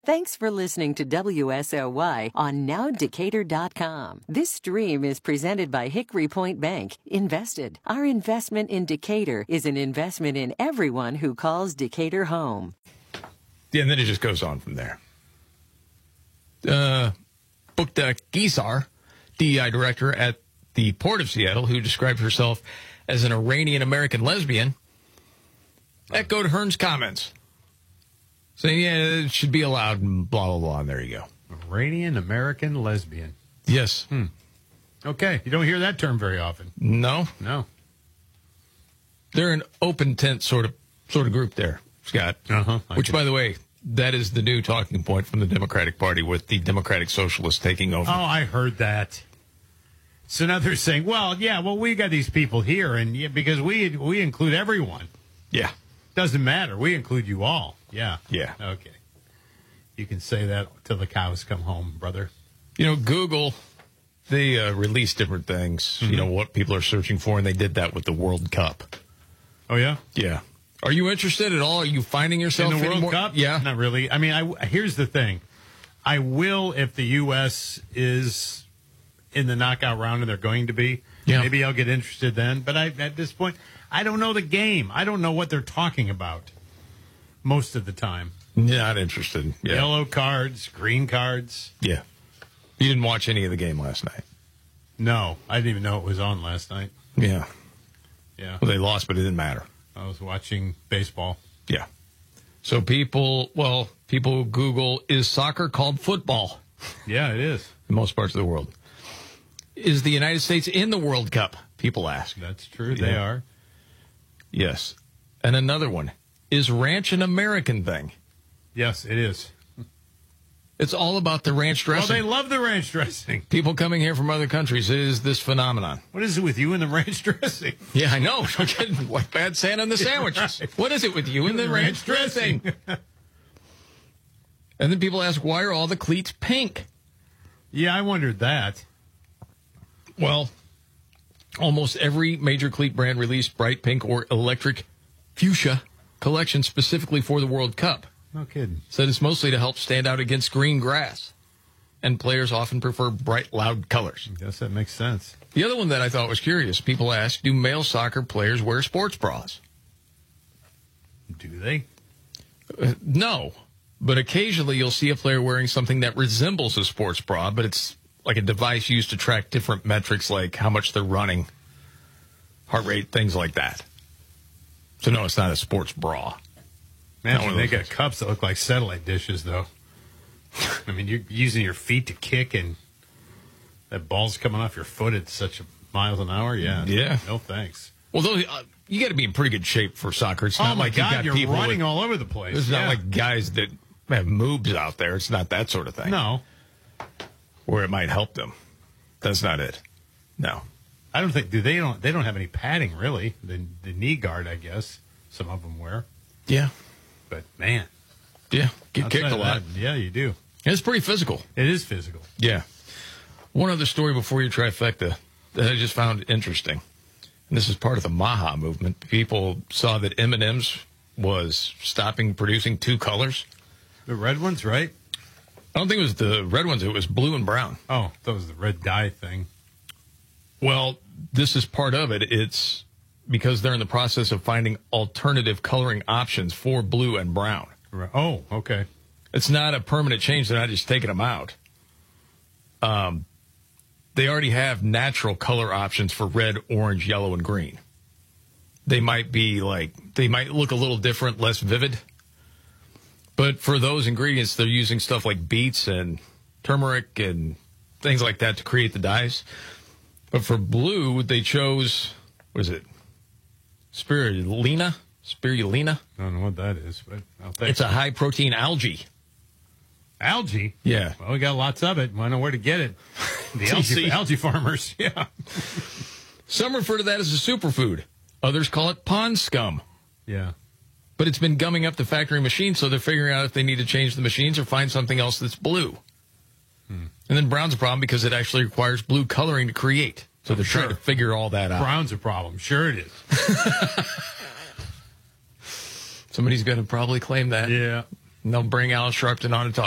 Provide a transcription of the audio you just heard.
Thanks for listening to WSOY on NowDecatur.com. This stream is presented by Hickory Point Bank. Invested. Our investment in Decatur is an investment in everyone who calls Decatur home. Yeah, and then it just goes on from there. Bukta Gizar, DEI director at the Port of Seattle, who described herself as an Iranian-American lesbian, echoed Hearn's comments, saying, yeah, it should be allowed, and blah, blah, blah, and there you go. Iranian-American lesbian. Yes. Okay, you don't hear that term very often. No. They're an open tent sort of group there, Scott. Which, by the way, that is the new talking point from the Democratic Party with the Democratic Socialists taking over. Oh, I heard that. So now they're saying, we got these people here, and because we include everyone. Yeah. Doesn't matter. We include you all. Yeah. Yeah. Okay. You can say that till the cows come home, brother. You know, Google, they release different things, you know, what people are searching for, and they did that with the World Cup. Oh, yeah? Yeah. Are you interested at all? Are you finding yourself in the World Cup? Yeah. Not really. I mean, here's the thing. I will if the U.S. is in the knockout round, and they're going to be. Yeah. Maybe I'll get interested then. But at this point, I don't know the game. I don't know what they're talking about most of the time. Not interested. Yeah. Yellow cards, green cards. Yeah. You didn't watch any of the game last night? No. I didn't even know it was on last night. Yeah. Yeah. Well, they lost, but it didn't matter. I was watching baseball. Yeah. So people Google, is soccer called football? Yeah, it is. In most parts of the world. Is the United States in the World Cup? People ask. That's true. Yeah. They are. Yes. And another one. Is ranch an American thing? Yes, it is. It's all about the ranch dressing. Well, they love the ranch dressing. People coming here from other countries is this phenomenon. What is it with you and the ranch dressing? Yeah, I know. Like bad Santa and the sandwiches. Right. What is it with you and the ranch dressing? And then people ask, why are all the cleats pink? Yeah, I wondered that. Well, almost every major cleat brand released bright pink or electric fuchsia collection specifically for the World Cup. No kidding. Said it's mostly to help stand out against green grass. And players often prefer bright, loud colors. I guess that makes sense. The other one that I thought was curious, people ask, do male soccer players wear sports bras? Do they? No. But occasionally you'll see a player wearing something that resembles a sports bra, but it's like a device used to track different metrics like how much they're running, heart rate, things like that. So no, it's not a sports bra. Imagine they got cups that look like satellite dishes, though. I mean, you're using your feet to kick, and that ball's coming off your foot at such miles an hour. Yeah. Yeah. No thanks. Well, you got to be in pretty good shape for soccer. It's not like you're people running all over the place. It's not like guys that have moves out there. It's not that sort of thing. No. Where it might help them. That's not it. No. I don't think they don't have any padding really. The knee guard, I guess, some of them wear. Yeah. But man. Yeah. Get kicked a lot. Yeah, you do. It's pretty physical. It is physical. Yeah. One other story before your trifecta that I just found interesting. And this is part of the Maha movement. People saw that M&M's was stopping producing two colors. The red ones, right? I don't think it was the red ones. It was blue and brown. Oh, that was the red dye thing. Well, this is part of it. It's because they're in the process of finding alternative coloring options for blue and brown. Right. Oh, okay. It's not a permanent change. They're not just taking them out. They already have natural color options for red, orange, yellow, and green. They might look a little different, less vivid. But for those ingredients, they're using stuff like beets and turmeric and things like that to create the dyes. But for blue, they chose, what is it? Spirulina? Spirulina? I don't know what that is, but I'll take it's a high-protein algae. Algae? Yeah. Well, we got lots of it. I know where to get it. The algae farmers, yeah. Some refer to that as a superfood. Others call it pond scum. Yeah. But it's been gumming up the factory machines, so they're figuring out if they need to change the machines or find something else that's blue. And then brown's a problem because it actually requires blue coloring to create. So they're trying to figure all that out. Brown's a problem. Sure it is. Somebody's going to probably claim that. Yeah. And they'll bring Al Sharpton on to talk